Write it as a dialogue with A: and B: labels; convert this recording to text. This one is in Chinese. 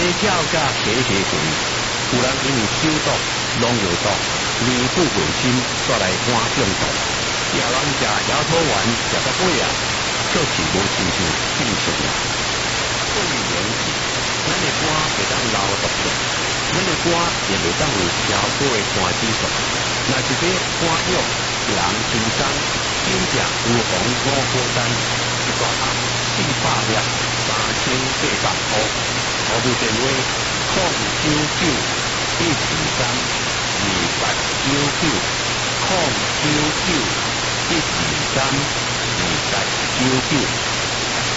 A: 叫甲加血群，有人因为手毒、农药毒、尿不卫生，煞来肝中毒。有人食摇头丸食到尾啊，却是无亲像正常人。对于年纪，咱的肝会当流毒素，咱的肝也会当有超高的肝指数。若是这肝药人轻松，真正有防五高山一大盒400粒3800块，服务电话099-123-2899，099-123-2899。